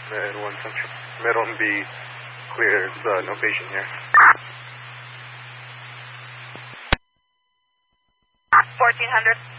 Med 1 Central. Med 1B, clear, no patient here. 1400.